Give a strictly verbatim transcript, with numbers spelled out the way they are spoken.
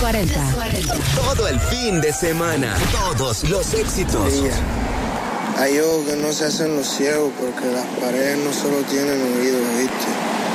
cuarenta. Todo el fin de semana, todos los éxitos. Hay ojos que no se hacen los ciegos porque las paredes no solo tienen oídos, ¿viste?